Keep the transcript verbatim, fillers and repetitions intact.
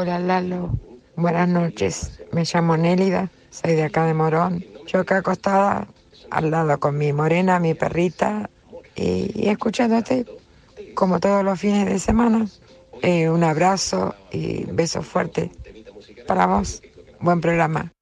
Hola Lalo, buenas noches. Me llamo Nélida, soy de acá de Morón. Yo acá acostada al lado con mi morena, mi perrita y, y escuchándote como todos los fines de semana. Eh, un abrazo y beso fuerte para vos. Buen programa.